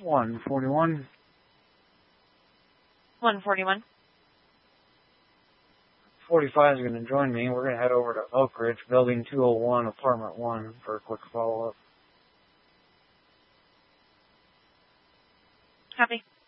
141. 141. 45 is going to join me. We're going to head over to Oak Ridge, Building 201, Apartment 1, for a quick follow-up. Copy.